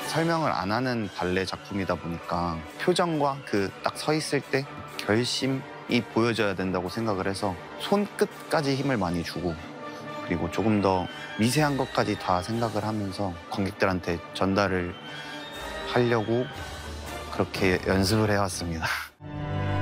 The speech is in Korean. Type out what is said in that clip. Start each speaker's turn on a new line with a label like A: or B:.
A: 설명을 안 하는 발레 작품이다 보니까 표정과 그 딱 서 있을 때 결심이 보여져야 된다고 생각을 해서 손끝까지 힘을 많이 주고 그리고 조금 더 미세한 것까지 다 생각을 하면서 관객들한테 전달을 하려고 그렇게 연습을 해왔습니다.